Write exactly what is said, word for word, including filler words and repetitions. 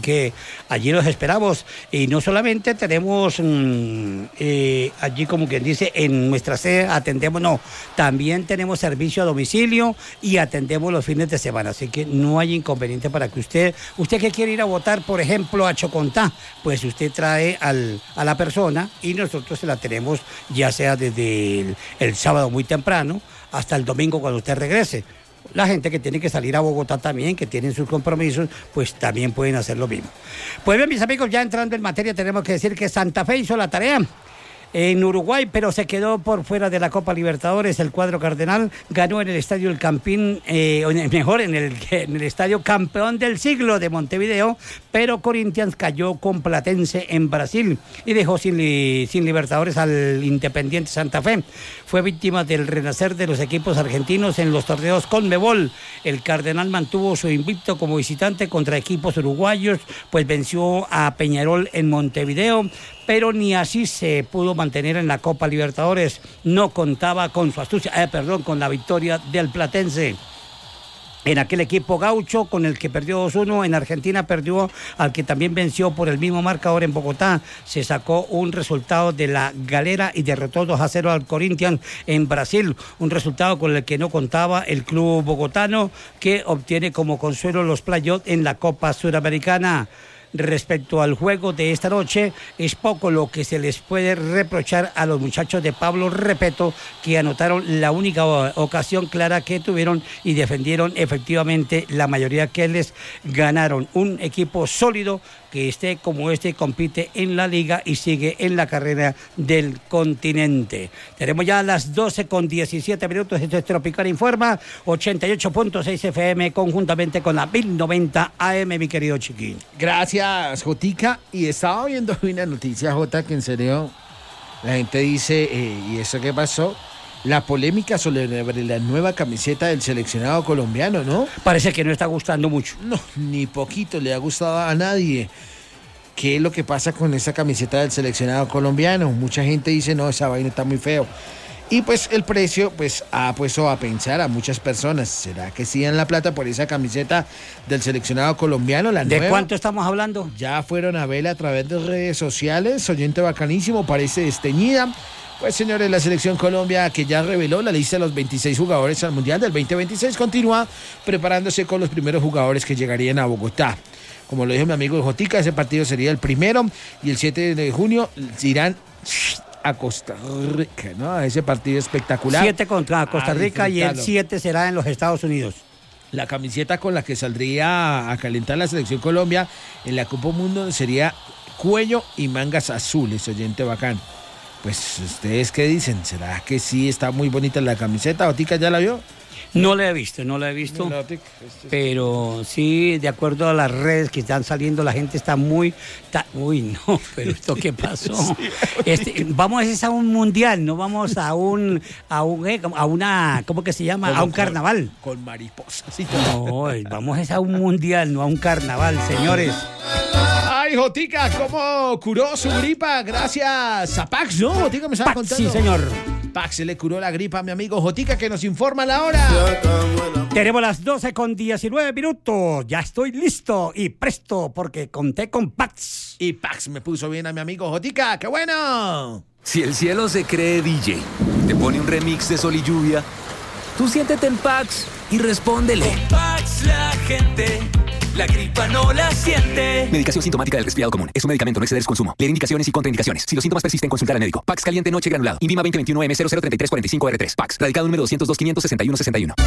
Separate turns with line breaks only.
que allí los esperamos. Y no solamente tenemos mmm, eh, allí, como quien dice, en nuestra sede atendemos, no, también tenemos servicio a domicilio y atendemos los fines de semana, así que no hay inconveniente para que usted, usted que quiere ir a votar, por ejemplo, a Chocontá, pues usted trae al, a la persona y nosotros se la tenemos ya sea desde el, el sábado muy temprano hasta el domingo cuando usted regrese. La gente que tiene que salir a Bogotá también, que tienen sus compromisos, pues también pueden hacer lo mismo. Pues bien, mis amigos, ya entrando en materia, tenemos que decir que Santa Fe hizo la tarea en Uruguay, pero se quedó por fuera de la Copa Libertadores. El cuadro cardenal ganó en el Estadio El Campín, eh, mejor en el, en el Estadio Campeón del Siglo de Montevideo, pero Corinthians cayó con Platense en Brasil y dejó sin, li, sin Libertadores al Independiente Santa Fe. Fue víctima del renacer de los equipos argentinos en los torneos Conmebol. El Cardenal mantuvo su invicto como visitante contra equipos uruguayos, pues venció a Peñarol en Montevideo, pero ni así se pudo mantener en la Copa Libertadores. No contaba con su astucia, eh, perdón, con la victoria del Platense. En aquel equipo gaucho con el que perdió dos uno, en Argentina perdió al que también venció por el mismo marcador en Bogotá. Se sacó un resultado de la galera y derrotó dos a cero al Corinthians en Brasil. Un resultado con el que no contaba el club bogotano, que obtiene como consuelo los playoffs en la Copa Suramericana. Respecto al juego de esta noche, es poco lo que se les puede reprochar a los muchachos de Pablo Repeto, que anotaron la única ocasión clara que tuvieron y defendieron efectivamente la mayoría que les ganaron. Un equipo sólido que esté como este, compite en la liga y sigue en la carrera del continente. Tenemos ya las doce con diecisiete minutos. Esto es Tropical Informa, ochenta y ocho punto seis F M, conjuntamente con la mil noventa A M, mi querido Chiquín.
Gracias, Jotica. Y estaba viendo una noticia, Jota, que en serio la gente dice, eh, ¿y eso qué pasó? La polémica sobre la nueva camiseta del seleccionado colombiano, ¿no?
Parece que no está gustando mucho.
No, ni poquito le ha gustado a nadie. ¿Qué es lo que pasa con esa camiseta del seleccionado colombiano? Mucha gente dice, no, esa vaina está muy feo. Y pues el precio pues ha puesto a pensar a muchas personas. ¿Será que sí dan la plata por esa camiseta del seleccionado colombiano, la nueva?
¿De cuánto estamos hablando?
Ya fueron a verla a través de redes sociales. Oyente bacanísimo, parece desteñida. Pues señores, la Selección Colombia, que ya reveló la lista de los veintiséis jugadores al Mundial del veinte veintiséis, continúa preparándose con los primeros jugadores que llegarían a Bogotá. Como lo dijo mi amigo Jotica, ese partido sería el primero y el siete de junio irán a Costa Rica, ¿no? A ese partido espectacular.
siete contra Costa Rica y el siete será en los Estados Unidos.
La camiseta con la que saldría a calentar la Selección Colombia en la Copa Mundo sería cuello y mangas azules, oyente bacán. Pues, ¿ustedes qué dicen? ¿Será que sí está muy bonita la camiseta? ¿Otica ya la vio?
No la he visto, no la he visto, no, Otic, este, pero sí, de acuerdo a las redes que están saliendo, la gente está muy... Ta, uy, no, pero ¿esto qué pasó? Sí, este, vamos a un mundial, no vamos a un... a, un, a una... ¿Cómo que se llama? A un carnaval.
Con, con mariposas.
No, vamos a un mundial, no a un carnaval, señores.
Ay, Jotica, ¿cómo curó su gripa? Gracias a Pax, ¿no? Jotica me estaba
Pax,
contando.
Sí, señor.
Pax se le curó la gripa a mi amigo Jotica, que nos informa la hora.
Tenemos las doce con diecinueve minutos. Ya estoy listo y presto porque conté con Pax.
Y Pax me puso bien a mi amigo Jotica. ¡Qué bueno!
Si el cielo se cree D J, te pone un remix de Sol y Lluvia, tú siéntete en Pax y respóndele.
Con Pax la gente... la gripa no la siente.
Medicación sintomática del resfriado común. Es un medicamento, no exceder su consumo. Leer indicaciones y contraindicaciones. Si los síntomas persisten, consultar al médico. Pax caliente noche granulado. INVIMA veinte veintiuno M cero cero tres tres cuatro cinco R tres. Pax. Radicado número doscientos dos, quinientos sesenta y uno sesenta y uno.